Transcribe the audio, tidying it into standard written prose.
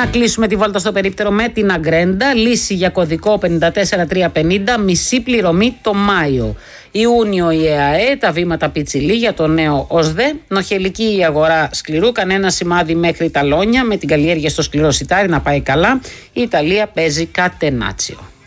να κλείσουμε τη βόλτα στο περίπτερο με την Αγκρέντα. Λύση για κωδικό 54350, μισή πληρωμή το Μάιο. Ιούνιο η ΕΑΕ, τα βήματα πιτσιλί για το νέο ΟΣΔΕ. Νοχελική η αγορά σκληρού, κανένα σημάδι μέχρι τα Λόνια. Με την καλλιέργεια στο σκληρό σιτάρι να πάει καλά. Η Ιταλία παίζει κατενάτσιο.